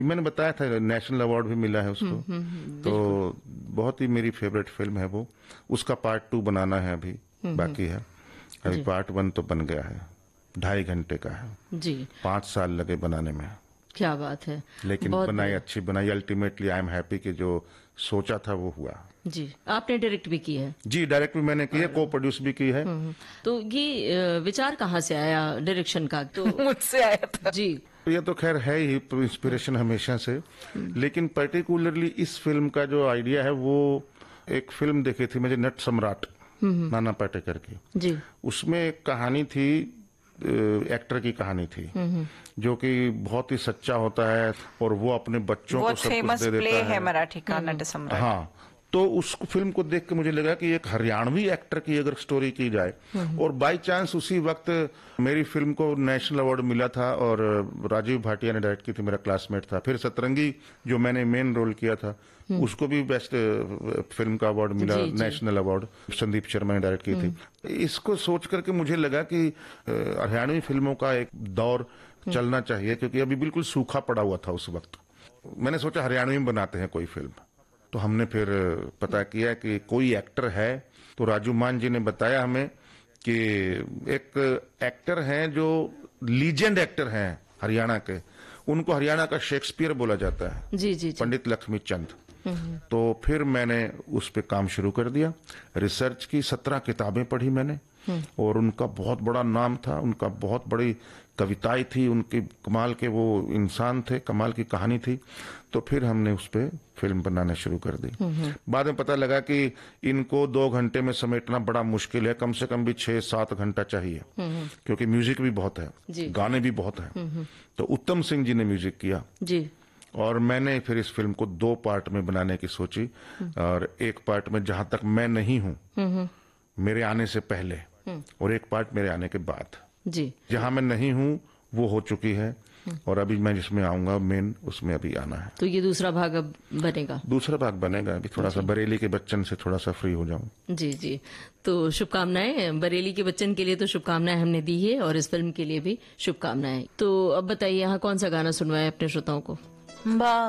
मैंने बताया था नेशनल अवार्ड भी मिला है उसको। तो बहुत ही मेरी फेवरेट फिल्म है वो। उसका पार्ट 2 बनाना है अभी, बाकी है। अभी पार्ट 1 तो बन गया है, 2.5 घंटे का है जी। 5 साल लगे बनाने में। क्या बात है, लेकिन बनाई अच्छी बनाई। अल्टीमेटली आई एम हैप्पी कि जो सोचा था वो हुआ। जी। आपने डायरेक्ट भी की है? जी, डायरेक्ट भी मैंने की है, को प्रोड्यूस भी की है। तो ये विचार कहाँ से आया डायरेक्शन का? तो मुझसे आया था जी। ये तो खैर है ही इंस्पिरेशन हमेशा से, लेकिन पर्टिकुलरली इस फिल्म का जो आइडिया है वो एक फिल्म देखी थी मुझे, नट सम्राट, नाना पाटेकर की। जी। उसमें एक कहानी थी, एक्टर की कहानी थी जो कि बहुत ही सच्चा होता है और वो अपने बच्चों को सब कुछ दे देता है। मराठी का नट सम्राट। हाँ, तो उस फिल्म को देख के मुझे लगा कि एक हरियाणवी एक्टर की अगर स्टोरी की जाए, और बाय चांस उसी वक्त मेरी फिल्म को नेशनल अवार्ड मिला था और राजीव भाटिया ने डायरेक्ट की थी, मेरा क्लासमेट था। फिर सतरंगी जो मैंने मेन रोल किया था उसको भी बेस्ट फिल्म का अवार्ड मिला, नेशनल अवार्ड संदीप शर्मा ने डायरेक्ट की थी। इसको सोच करके मुझे लगा कि हरियाणवी फिल्मों का एक दौर चलना चाहिए, क्योंकि अभी बिल्कुल सूखा पड़ा हुआ था उस वक्त। मैंने सोचा हरियाणवी में बनाते हैं कोई फिल्म। तो हमने फिर पता किया कि कोई एक्टर है, तो राजू मान जी ने बताया हमें कि एक एक्टर हैं जो लीजेंड एक्टर हैं हरियाणा के, उनको हरियाणा का शेक्सपियर बोला जाता है। जी जी, पंडित लक्ष्मी चंद। तो फिर मैंने उस पे काम शुरू कर दिया, रिसर्च की, 17 किताबें पढ़ी मैंने, और उनका बहुत बड़ा नाम था, उनका बहुत बड़ी कविताएं थी, उनके कमाल के वो इंसान थे, कमाल की कहानी थी। तो फिर हमने उस पे फिल्म बनाना शुरू कर दी। बाद में पता लगा कि इनको 2 घंटे में समेटना बड़ा मुश्किल है, कम से कम भी 6-7 घंटा चाहिए, क्योंकि म्यूजिक भी बहुत है, गाने भी बहुत हैं। तो उत्तम सिंह जी ने म्यूजिक किया जी। और मैंने फिर इस फिल्म को 2 पार्ट में बनाने की सोची, और एक पार्ट में जहां तक मैं नहीं हूं, मेरे आने से पहले, और एक पार्ट मेरे आने के बाद। जी। जहां मैं नहीं हूं वो हो चुकी है, और अभी मैं जिसमें आऊंगा मेन, उसमें अभी आना है। तो ये दूसरा भाग अब बनेगा? दूसरा भाग बनेगा। अभी थोड़ा सा बरेली के बच्चन से थोड़ा सा फ्री हो जाऊं। जी जी। तो शुभकामनाएं, बरेली के बच्चन के लिए तो शुभकामनाएं हमने दी है, और इस फिल्म के लिए भी शुभकामनाएं। तो अब बताइए, यहाँ कौन सा गाना सुनवाए अपने श्रोताओं को?